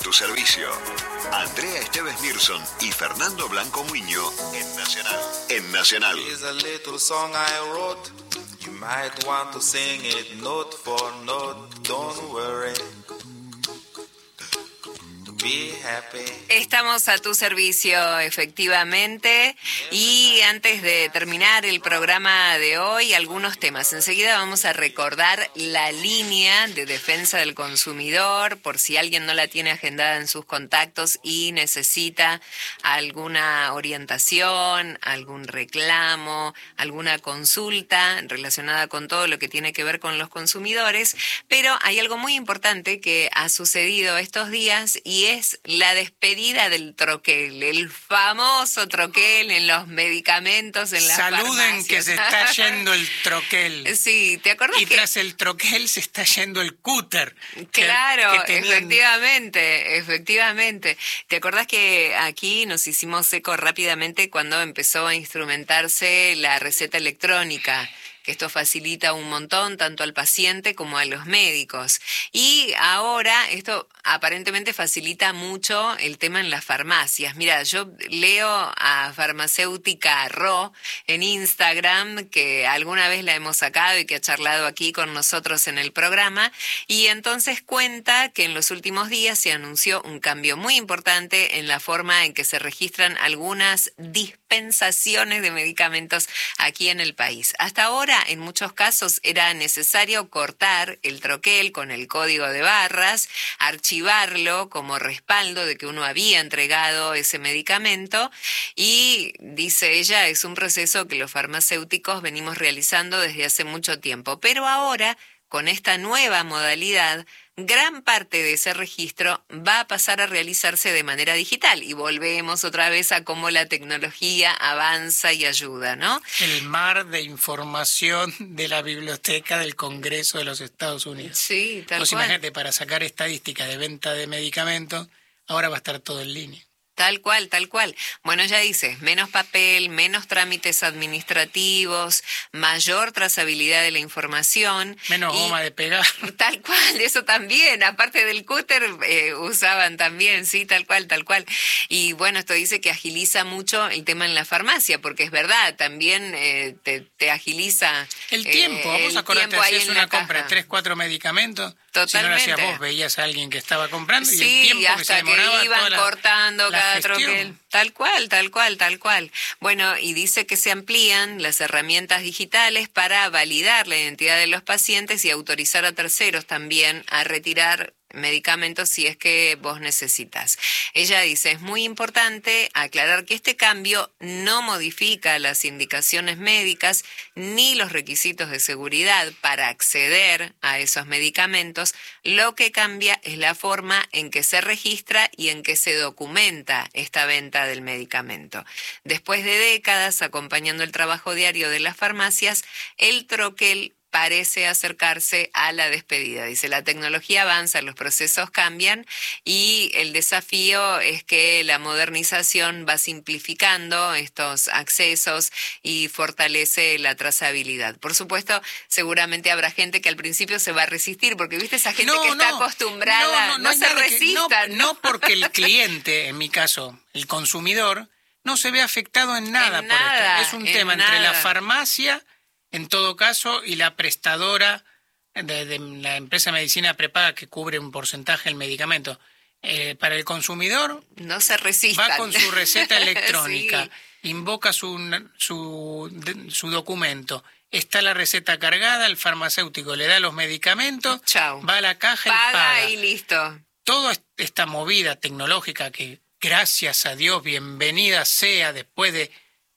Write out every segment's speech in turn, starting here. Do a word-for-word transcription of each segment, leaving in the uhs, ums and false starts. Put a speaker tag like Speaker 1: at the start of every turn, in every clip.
Speaker 1: tu servicio. Andrea Esteves Mirson y Fernando Blanco Muiño en Nacional. En Nacional.
Speaker 2: Here's a little song I wrote. You might want to sing it note for note. Don't worry. Be happy.
Speaker 3: Estamos a tu servicio, efectivamente. Y antes de terminar el programa de hoy, algunos temas. Enseguida vamos a recordar la línea de defensa del consumidor, por si alguien no la tiene agendada en sus contactos y necesita alguna orientación, algún reclamo, alguna consulta relacionada con todo lo que tiene que ver con los consumidores. Pero hay algo muy importante que ha sucedido estos días y es la despedida del troquel, el famoso troquel en los medicamentos, en las
Speaker 4: Saluden
Speaker 3: farmacias.
Speaker 4: que se está yendo el troquel.
Speaker 3: Sí, ¿te acordás
Speaker 4: Y
Speaker 3: que...?
Speaker 4: tras el troquel se está yendo el cúter. que-
Speaker 3: Claro,
Speaker 4: que tenían-
Speaker 3: efectivamente, efectivamente. ¿Te acordás que aquí nos hicimos eco rápidamente cuando empezó a instrumentarse la receta electrónica? Que esto facilita un montón tanto al paciente como a los médicos. Y ahora esto aparentemente facilita mucho el tema en las farmacias. Mira, yo leo a Farmacéutica Ro en Instagram, que alguna vez la hemos sacado y que ha charlado aquí con nosotros en el programa, y entonces cuenta que en los últimos días se anunció un cambio muy importante en la forma en que se registran algunas dispensaciones de medicamentos aquí en el país. Hasta ahora, en muchos casos, era necesario cortar el troquel con el código de barras, archivarlo como respaldo de que uno había entregado ese medicamento y, dice ella, es un proceso que los farmacéuticos venimos realizando desde hace mucho tiempo. Pero ahora, con esta nueva modalidad, gran parte de ese registro va a pasar a realizarse de manera digital y volvemos otra vez a cómo la tecnología avanza y ayuda, ¿no?
Speaker 4: El mar de información de la biblioteca del Congreso de los Estados Unidos.
Speaker 3: Sí, tal
Speaker 4: Vos
Speaker 3: cual.
Speaker 4: imagínate, para sacar estadística de venta de medicamentos, ahora va a estar todo en línea.
Speaker 3: Tal cual, tal cual. Bueno, ella dice, menos papel, menos trámites administrativos, mayor trazabilidad de la información.
Speaker 4: Menos
Speaker 3: y-
Speaker 4: goma de pegar.
Speaker 3: Tal cual, eso también, aparte del cúter eh, usaban también, sí, tal cual, tal cual. Y bueno, esto dice que agiliza mucho el tema en la farmacia, porque es verdad, también eh, te, te agiliza
Speaker 4: El
Speaker 3: eh,
Speaker 4: tiempo, vos
Speaker 3: el
Speaker 4: acordate,
Speaker 3: tiempo ahí
Speaker 4: hacías
Speaker 3: en
Speaker 4: una
Speaker 3: la
Speaker 4: compra de
Speaker 3: caja.
Speaker 4: tres, cuatro medicamentos. Si no lo
Speaker 3: Totalmente.
Speaker 4: hacías vos, veías a alguien que estaba comprando y el
Speaker 3: Sí,
Speaker 4: tiempo que se
Speaker 3: hasta que,
Speaker 4: demoraba
Speaker 3: iban
Speaker 4: toda la,
Speaker 3: cortando
Speaker 4: la
Speaker 3: cada
Speaker 4: gestión.
Speaker 3: troquel. Tal cual, tal cual, tal cual. Bueno, y dice que se amplían las herramientas digitales para validar la identidad de los pacientes y autorizar a terceros también a retirar medicamentos si es que vos necesitas. Ella dice, es muy importante aclarar que este cambio no modifica las indicaciones médicas ni los requisitos de seguridad para acceder a esos medicamentos. Lo que cambia es la forma en que se registra y en que se documenta esta venta del medicamento. Después de décadas acompañando el trabajo diario de las farmacias, el troquel parece acercarse a la despedida. Dice, la tecnología avanza, los procesos cambian y el desafío es que la modernización va simplificando estos accesos y fortalece la trazabilidad. Por supuesto, seguramente habrá gente que al principio se va a resistir, porque viste esa gente
Speaker 4: No,
Speaker 3: que está
Speaker 4: no,
Speaker 3: acostumbrada, no,
Speaker 4: no, no hay
Speaker 3: se
Speaker 4: nada que-
Speaker 3: resistan.
Speaker 4: no, no porque el cliente, en mi caso, el consumidor, no se ve afectado en nada
Speaker 3: En
Speaker 4: por
Speaker 3: nada,
Speaker 4: esto. Es un
Speaker 3: en
Speaker 4: tema entre la
Speaker 3: nada.
Speaker 4: farmacia, en todo caso, y la prestadora de, de la empresa de medicina prepaga que cubre un porcentaje del medicamento. Eh, para el consumidor,
Speaker 3: No se resistan.
Speaker 4: va con su receta electrónica,
Speaker 3: Sí.
Speaker 4: invoca su, su, de- su documento, está la receta cargada, el farmacéutico le da los medicamentos,
Speaker 3: Chau.
Speaker 4: va a la caja
Speaker 3: Paga
Speaker 4: y paga.
Speaker 3: y listo.
Speaker 4: Toda esta movida tecnológica que, gracias a Dios, bienvenida sea después de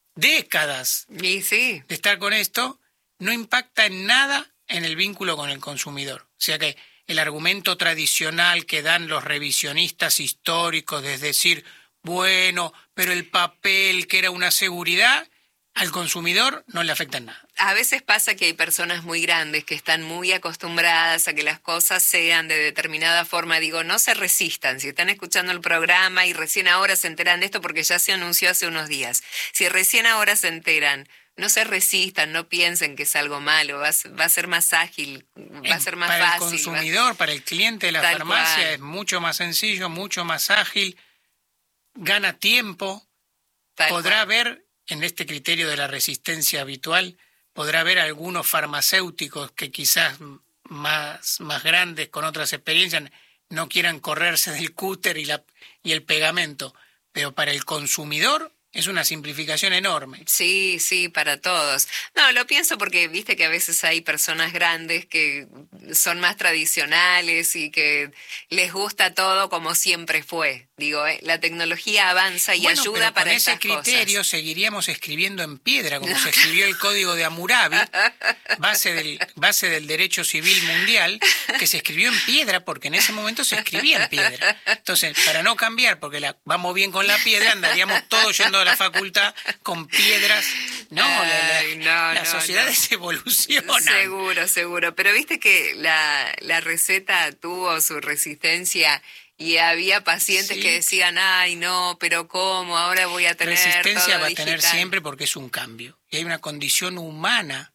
Speaker 4: décadas
Speaker 3: Y sí.
Speaker 4: de estar con esto, no impacta en nada en el vínculo con el consumidor. O sea que el argumento tradicional que dan los revisionistas históricos de decir, bueno, pero el papel que era una seguridad, al consumidor no le afecta en nada.
Speaker 3: A veces pasa que hay personas muy grandes que están muy acostumbradas a que las cosas sean de determinada forma. Digo, no se resistan. Si están escuchando el programa y recién ahora se enteran de esto porque ya se anunció hace unos días. Si recién ahora se enteran, no se resistan, no piensen que es algo malo, va a, va a ser más ágil, va a ser más
Speaker 4: para
Speaker 3: fácil.
Speaker 4: Para el consumidor,
Speaker 3: va...
Speaker 4: para el cliente de la
Speaker 3: Tal
Speaker 4: farmacia
Speaker 3: cual.
Speaker 4: Es mucho más sencillo, mucho más ágil, gana tiempo,
Speaker 3: Tal
Speaker 4: podrá
Speaker 3: cual.
Speaker 4: ver en este criterio de la resistencia habitual, podrá ver algunos farmacéuticos que quizás más, más grandes, con otras experiencias, no quieran correrse del cúter y, la, y el pegamento, pero para el consumidor es una simplificación enorme.
Speaker 3: Sí, sí, para todos. No, lo pienso porque viste que a veces hay personas grandes que son más tradicionales y que les gusta todo como siempre fue. Digo, eh, la tecnología avanza y
Speaker 4: bueno,
Speaker 3: ayuda
Speaker 4: pero
Speaker 3: para
Speaker 4: con ese
Speaker 3: estas
Speaker 4: criterio
Speaker 3: cosas.
Speaker 4: Seguiríamos escribiendo en piedra, como se escribió el Código de Hammurabi, base del, base del derecho civil mundial, que se escribió en piedra porque en ese momento se escribía en piedra. Entonces, para no cambiar, porque la, vamos bien con la piedra, andaríamos todos yendo a la facultad con piedras. No,
Speaker 3: Ay,
Speaker 4: la, la,
Speaker 3: no,
Speaker 4: las
Speaker 3: no,
Speaker 4: sociedades
Speaker 3: no.
Speaker 4: evolucionan.
Speaker 3: Seguro, seguro. Pero viste que la, la receta tuvo su resistencia y había pacientes
Speaker 4: Sí.
Speaker 3: que decían, ay, no, pero ¿cómo? Ahora voy a tener
Speaker 4: Resistencia
Speaker 3: todo
Speaker 4: va a tener
Speaker 3: digital.
Speaker 4: siempre porque es un cambio. Y hay una condición humana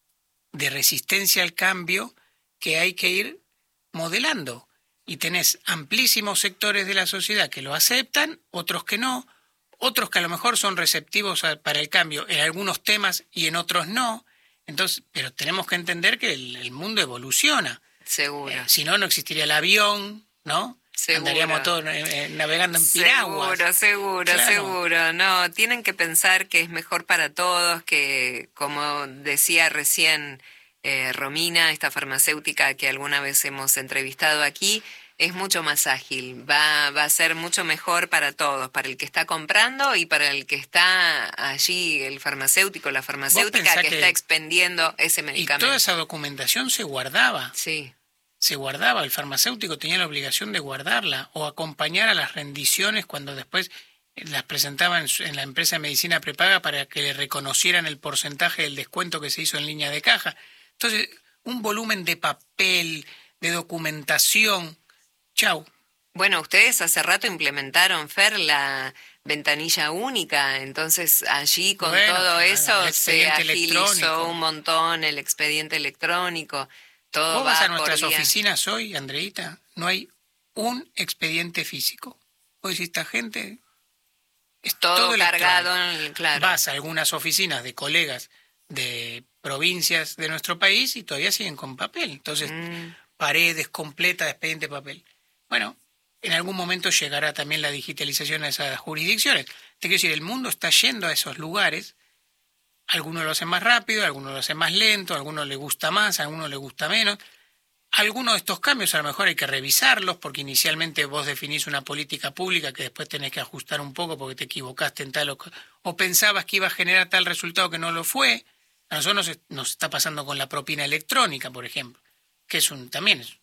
Speaker 4: de resistencia al cambio que hay que ir modelando. Y tenés amplísimos sectores de la sociedad que lo aceptan, otros que no, otros que a lo mejor son receptivos a, para el cambio en algunos temas y en otros no. Entonces, pero tenemos que entender que el, el mundo evoluciona.
Speaker 3: Seguro.
Speaker 4: Eh, si no, no existiría el avión, ¿no?
Speaker 3: Seguro.
Speaker 4: Andaríamos todos eh, navegando en piraguas.
Speaker 3: Seguro, seguro,
Speaker 4: Claro.
Speaker 3: seguro. No, tienen que pensar que es mejor para todos, que como decía recién eh, Romina, esta farmacéutica que alguna vez hemos entrevistado aquí, es mucho más ágil, va, va a ser mucho mejor para todos, para el que está comprando y para el que está allí, el farmacéutico, la farmacéutica que,
Speaker 4: pensá que-
Speaker 3: está expendiendo ese
Speaker 4: Y
Speaker 3: medicamento.
Speaker 4: toda esa documentación se guardaba.
Speaker 3: Sí,
Speaker 4: Se guardaba, el farmacéutico tenía la obligación de guardarla o acompañar a las rendiciones cuando después las presentaba en, su- en la empresa de medicina prepaga para que le reconocieran el porcentaje del descuento que se hizo en línea de caja. Entonces, un volumen de papel, de documentación, chau.
Speaker 3: bueno, ustedes hace rato implementaron, Fer, la ventanilla única, entonces allí con
Speaker 4: Bueno,
Speaker 3: todo
Speaker 4: claro,
Speaker 3: eso
Speaker 4: el
Speaker 3: se
Speaker 4: expediente
Speaker 3: agilizó
Speaker 4: electrónico.
Speaker 3: un montón el expediente electrónico, todo
Speaker 4: Vos vas
Speaker 3: va
Speaker 4: a nuestras
Speaker 3: por vía-
Speaker 4: oficinas hoy, Andreita, no hay un expediente físico. Vos decís, esta gente es
Speaker 3: todo,
Speaker 4: todo
Speaker 3: cargado,
Speaker 4: electrónico.
Speaker 3: en- claro.
Speaker 4: Vas a algunas oficinas de colegas de provincias de nuestro país y todavía siguen con papel. Entonces,
Speaker 3: Mm.
Speaker 4: paredes completas de expediente de papel. Bueno, en algún momento llegará también la digitalización a esas jurisdicciones. Te quiero decir, el mundo está yendo a esos lugares. Algunos lo hacen más rápido, algunos lo hacen más lento, a algunos les gusta más, a algunos les gusta menos. Algunos de estos cambios a lo mejor hay que revisarlos porque inicialmente vos definís una política pública que después tenés que ajustar un poco porque te equivocaste en tal o, o pensabas que iba a generar tal resultado que no lo fue. A nosotros nos, nos está pasando con la propina electrónica, por ejemplo, que es un también es,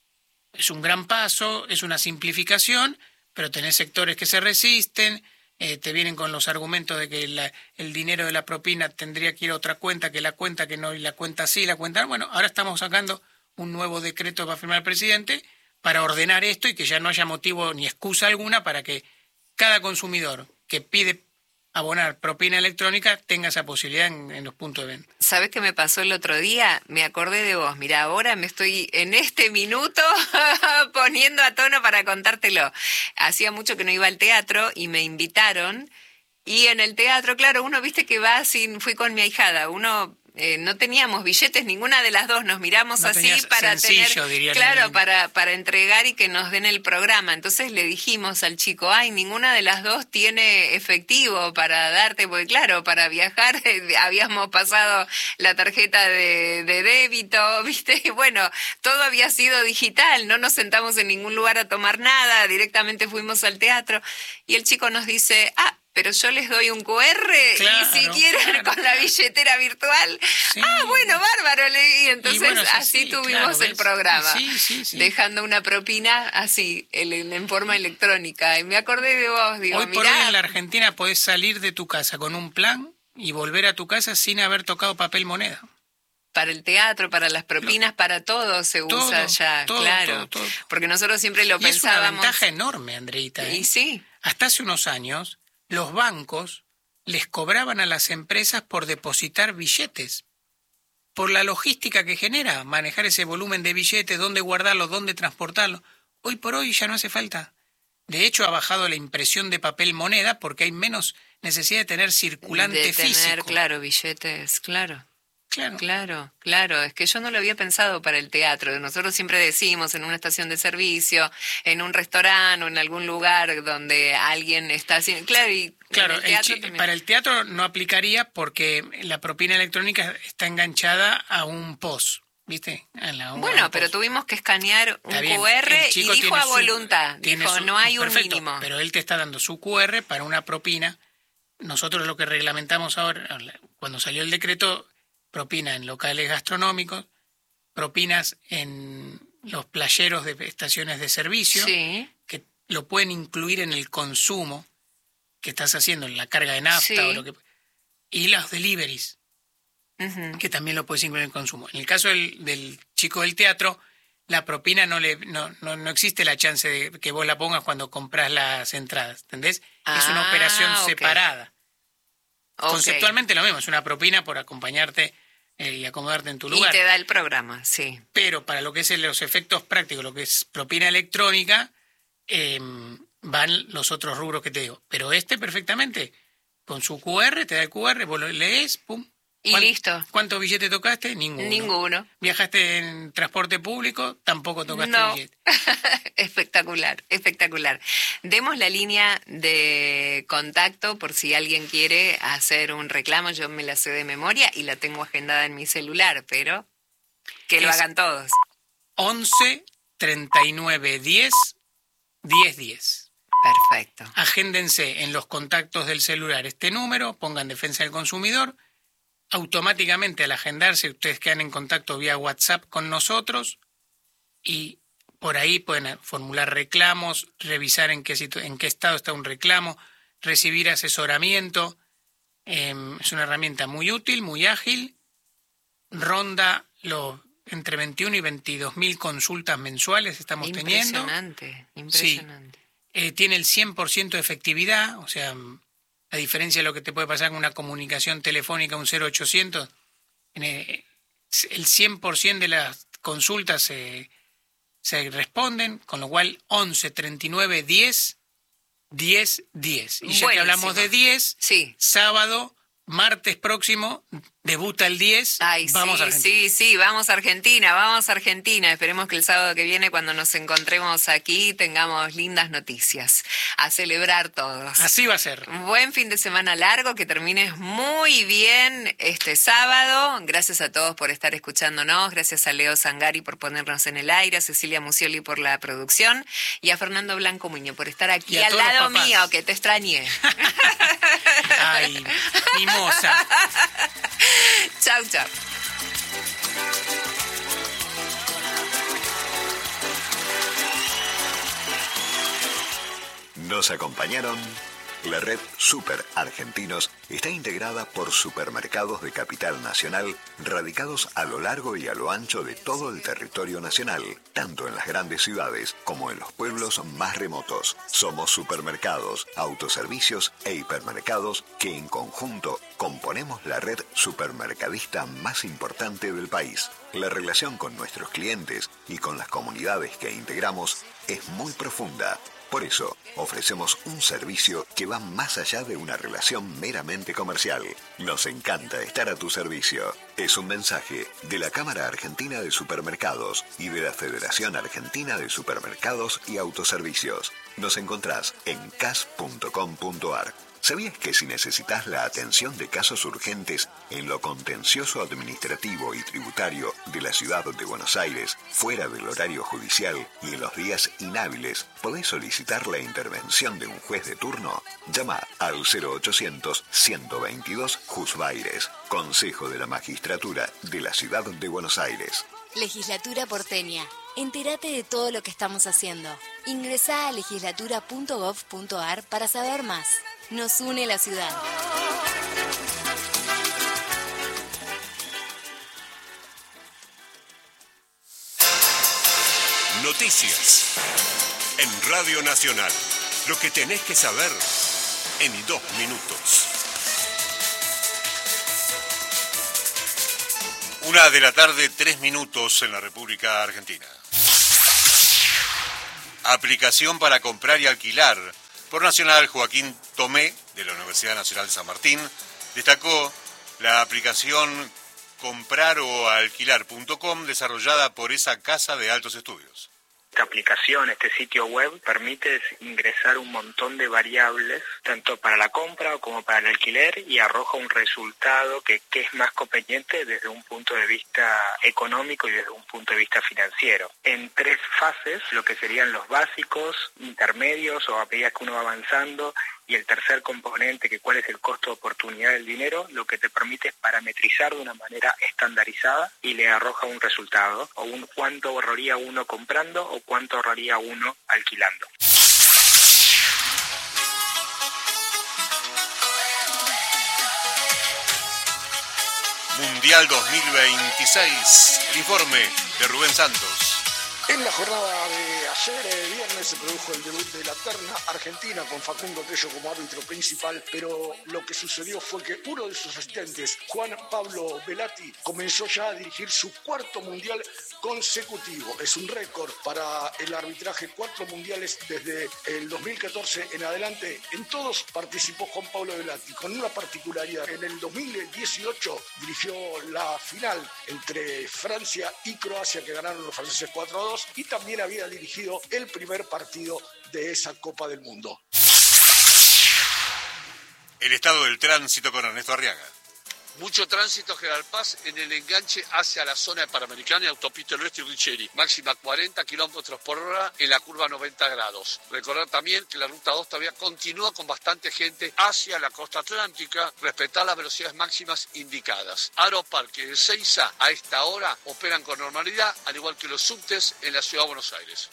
Speaker 4: es un gran paso, es una simplificación, pero tenés sectores que se resisten, eh, te vienen con los argumentos de que la, el dinero de la propina tendría que ir a otra cuenta, que la cuenta que no, y la cuenta sí, la cuenta no. Bueno, ahora estamos sacando un nuevo decreto que va a firmar el presidente para ordenar esto y que ya no haya motivo ni excusa alguna para que cada consumidor que pide abonar propina electrónica tenga esa posibilidad en, en los puntos de venta.
Speaker 3: ¿Sabés qué me pasó el otro día? Me acordé de vos. Mira, ahora me estoy en este minuto poniendo a tono para contártelo. Hacía mucho que no iba al teatro y me invitaron. Y en el teatro, claro, uno viste que va sin... Fui con mi ahijada. Uno... Eh, no teníamos billetes, ninguna de las dos, nos miramos
Speaker 4: No
Speaker 3: así
Speaker 4: tenías
Speaker 3: para
Speaker 4: sencillo,
Speaker 3: tener,
Speaker 4: dirían
Speaker 3: claro,
Speaker 4: en-
Speaker 3: para, para entregar y que nos den el programa. Entonces le dijimos al chico, ay, ninguna de las dos tiene efectivo para darte, porque claro, para viajar eh, habíamos pasado la tarjeta de, de débito, ¿viste? Y bueno, todo había sido digital, no nos sentamos en ningún lugar a tomar nada, directamente fuimos al teatro y el chico nos dice, ah, pero yo les doy un cu erre
Speaker 4: Claro,
Speaker 3: y si quieren
Speaker 4: claro.
Speaker 3: con la billetera virtual.
Speaker 4: Sí.
Speaker 3: Ah, bueno, bárbaro. le- Y entonces
Speaker 4: Y bueno, sí,
Speaker 3: así
Speaker 4: sí,
Speaker 3: tuvimos
Speaker 4: claro,
Speaker 3: el
Speaker 4: ¿ves?
Speaker 3: programa,
Speaker 4: Sí, sí, sí.
Speaker 3: dejando una propina así, en, en forma electrónica. Y me acordé de vos, digo,
Speaker 4: Hoy por
Speaker 3: mirá,
Speaker 4: hoy en la Argentina podés salir de tu casa con un plan y volver a tu casa sin haber tocado papel moneda.
Speaker 3: para el teatro, para las propinas, para todo se
Speaker 4: Todo,
Speaker 3: usa ya,
Speaker 4: todo,
Speaker 3: claro.
Speaker 4: todo, todo.
Speaker 3: Porque nosotros siempre lo
Speaker 4: Y es una
Speaker 3: pensábamos.
Speaker 4: ventaja enorme, Andreita. ¿eh?
Speaker 3: Y sí,
Speaker 4: Hasta hace unos años, los bancos les cobraban a las empresas por depositar billetes, por la logística que genera manejar ese volumen de billetes, dónde guardarlos, dónde transportarlos. Hoy por hoy ya no hace falta. De hecho, ha bajado la impresión de papel moneda porque hay menos necesidad de tener circulante
Speaker 3: de tener,
Speaker 4: físico.
Speaker 3: Claro, billetes, claro.
Speaker 4: Claro.
Speaker 3: Claro, claro, es que yo no lo había pensado para el teatro. Nosotros siempre decimos en una estación de servicio, en un restaurante o en algún lugar donde alguien está haciendo... Claro, y
Speaker 4: claro
Speaker 3: el teatro
Speaker 4: el,
Speaker 3: también.
Speaker 4: Para el teatro no aplicaría porque la propina electrónica está enganchada a un P O S, ¿viste? A la,
Speaker 3: bueno,
Speaker 4: a
Speaker 3: pero
Speaker 4: P O S.
Speaker 3: tuvimos que escanear un
Speaker 4: bien,
Speaker 3: Q R
Speaker 4: el chico
Speaker 3: y dijo
Speaker 4: tiene
Speaker 3: a
Speaker 4: su-
Speaker 3: voluntad.
Speaker 4: tiene
Speaker 3: Dijo,
Speaker 4: su-
Speaker 3: no hay un
Speaker 4: perfecto,
Speaker 3: mínimo.
Speaker 4: Pero él te está dando su Q R para una propina. Nosotros lo que reglamentamos ahora, cuando salió el decreto, propina en locales gastronómicos, propinas en los playeros de estaciones de servicio,
Speaker 3: Sí,
Speaker 4: que lo pueden incluir en el consumo que estás haciendo, en la carga de nafta
Speaker 3: Sí.
Speaker 4: o lo que... Y los deliveries,
Speaker 3: ujú.
Speaker 4: que también lo puedes incluir en el consumo. En el caso del, del chico del teatro, la propina no le no, no, no existe la chance de que vos la pongas cuando compras las entradas, ¿entendés? Es una
Speaker 3: Ah,
Speaker 4: operación
Speaker 3: ok.
Speaker 4: separada.
Speaker 3: Ok.
Speaker 4: Conceptualmente lo mismo, es una propina por acompañarte eh, y acomodarte en tu
Speaker 3: Y
Speaker 4: lugar.
Speaker 3: te da el programa, sí.
Speaker 4: Pero para lo que es los efectos prácticos, lo que es propina electrónica, eh, van los otros rubros que te digo. Pero este perfectamente, con su Q R, te da el Q R, vos lo lees, pum.
Speaker 3: Y
Speaker 4: ¿Cuán-
Speaker 3: listo.
Speaker 4: ¿Cuántos billetes tocaste? Ninguno.
Speaker 3: Ninguno.
Speaker 4: ¿Viajaste en transporte público? Tampoco tocaste
Speaker 3: No.
Speaker 4: billete.
Speaker 3: Espectacular, espectacular. Demos la línea de contacto por si alguien quiere hacer un reclamo. Yo me la sé de memoria y la tengo agendada en mi celular, pero que lo
Speaker 4: Es-
Speaker 3: hagan todos.
Speaker 4: once, treinta y nueve, diez, diez, diez.
Speaker 3: Perfecto.
Speaker 4: Agéndense en los contactos del celular este número, pongan Defensa del Consumidor. Automáticamente al agendarse ustedes quedan en contacto vía WhatsApp con nosotros y por ahí pueden formular reclamos, revisar en qué, situ- en qué estado está un reclamo, recibir asesoramiento. Eh, es una herramienta muy útil, muy ágil, ronda los entre veintiuno y veintidós mil consultas mensuales estamos teniendo.
Speaker 3: Impresionante, impresionante.
Speaker 4: Eh, tiene el cien por ciento de efectividad, o sea, a diferencia de lo que te puede pasar con una comunicación telefónica, un cero ochocientos, eh, el cien por ciento de las consultas se, se responden, con lo cual once, treinta y nueve, diez, diez, diez. Y ya que
Speaker 3: Buenísimo.
Speaker 4: hablamos de diez,
Speaker 3: Sí.
Speaker 4: sábado, martes próximo, debuta el diez,
Speaker 3: Ay,
Speaker 4: vamos
Speaker 3: sí,
Speaker 4: a Argentina.
Speaker 3: sí, sí, vamos a Argentina, vamos a Argentina. Esperemos que el sábado que viene, cuando nos encontremos aquí, tengamos lindas noticias. A celebrar todos.
Speaker 4: Así va a ser.
Speaker 3: Buen fin de semana largo, que termines muy bien este sábado. Gracias a todos por estar escuchándonos. Gracias a Leo Zangari por ponernos en el aire, a Cecilia Musioli por la producción y a Fernando Blanco Muñoz por estar aquí
Speaker 4: Y a
Speaker 3: al
Speaker 4: todos los
Speaker 3: lado
Speaker 4: papás.
Speaker 3: mío, que te extrañé.
Speaker 4: Ay, mimosa.
Speaker 3: Chau, chau.
Speaker 1: Nos acompañaron. La red Super Argentinos está integrada por supermercados de capital nacional radicados a lo largo y a lo ancho de todo el territorio nacional, tanto en las grandes ciudades como en los pueblos más remotos. Somos supermercados, autoservicios e hipermercados que en conjunto componemos la red supermercadista más importante del país. La relación con nuestros clientes y con las comunidades que integramos es muy profunda. Por eso, ofrecemos un servicio que va más allá de una relación meramente comercial. Nos encanta estar a tu servicio. Es un mensaje de la Cámara Argentina de Supermercados y de la Federación Argentina de Supermercados y Autoservicios. Nos encontrás en c a s punto com punto a r. ¿Sabías que si necesitas la atención de casos urgentes en lo contencioso administrativo y tributario de la ciudad de Buenos Aires, fuera del horario judicial y en los días inhábiles, podés solicitar la intervención de un juez de turno? Llama al cero ochocientos, ciento veintidós, Juzbaires, Consejo de la Magistratura de la Ciudad de Buenos Aires.
Speaker 5: Legislatura porteña. Entérate de todo lo que estamos haciendo. Ingresá a legislatura punto gov punto a r para saber más. Nos une la ciudad.
Speaker 6: Noticias en Radio Nacional. Lo que tenés que saber en dos minutos. Una de la tarde, tres minutos en la República Argentina. Aplicación para comprar y alquilar. Por Nacional, Joaquín Tomé, de la Universidad Nacional San Martín, destacó la aplicación comprar o alquilar punto com desarrollada por esa casa de altos estudios.
Speaker 7: Esta aplicación, este sitio web, permite ingresar un montón de variables, tanto para la compra como para el alquiler, y arroja un resultado que, que es más conveniente desde un punto de vista económico y desde un punto de vista financiero. En tres fases, lo que serían los básicos, intermedios o a medida que uno va avanzando, y el tercer componente, que cuál es el costo de oportunidad del dinero, lo que te permite es parametrizar de una manera estandarizada y le arroja un resultado, o un cuánto ahorraría uno comprando o cuánto ahorraría uno alquilando.
Speaker 6: Mundial dos mil veintiséis. El informe de Rubén Santos.
Speaker 8: En la jornada de ayer, eh, viernes, se produjo el debut de la terna argentina con Facundo Tello como árbitro principal, pero lo que sucedió fue que uno de sus asistentes, Juan Pablo Velati, comenzó ya a dirigir su cuarto mundial consecutivo. Es un récord para el arbitraje, cuatro mundiales desde el dos mil catorce en adelante. En todos participó Juan Pablo Velati, con una particularidad. En el dos mil dieciocho dirigió la final entre Francia y Croacia, que ganaron los franceses cuatro a dos, y también había dirigido el primer partido de esa Copa del Mundo.
Speaker 6: El estado del tránsito con Ernesto Arriaga.
Speaker 9: Mucho tránsito General Paz en el enganche hacia la zona de Panamericana y Autopista del Oeste y Richeri. Máxima cuarenta kilómetros por hora en la curva noventa grados. Recordar también que la ruta dos todavía continúa con bastante gente hacia la costa atlántica. Respetar las velocidades máximas indicadas. Aeroparque de Ezeiza a esta hora operan con normalidad, al igual que los subtes en la ciudad de Buenos Aires.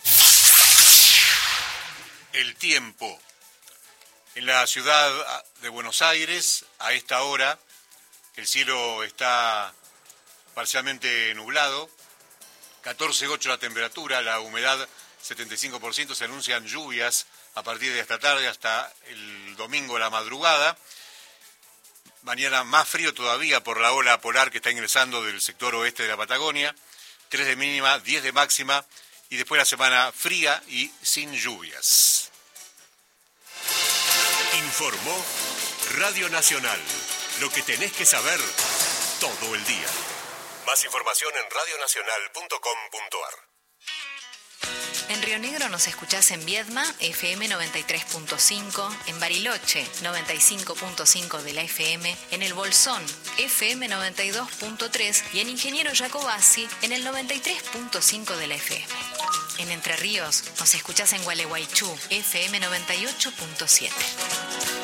Speaker 6: El tiempo. En la ciudad de Buenos Aires, a esta hora, el cielo está parcialmente nublado, catorce coma ocho la temperatura, la humedad setenta y cinco por ciento, se anuncian lluvias a partir de esta tarde hasta el domingo a la madrugada. Mañana más frío todavía por la ola polar que está ingresando del sector oeste de la Patagonia, tres de mínima, diez de máxima, y después la semana fría y sin lluvias. Informó Radio Nacional. Lo que tenés que saber todo el día. Más información en radio nacional punto com punto a r.
Speaker 10: En Río Negro nos escuchás en Viedma, F M noventa y tres punto cinco, en Bariloche, noventa y cinco punto cinco de la F M, en El Bolsón, F M noventa y dos punto tres y en Ingeniero Jacobasi, en el noventa y tres punto cinco de la F M. En Entre Ríos nos escuchás en Gualeguaychú, F M noventa y ocho punto siete.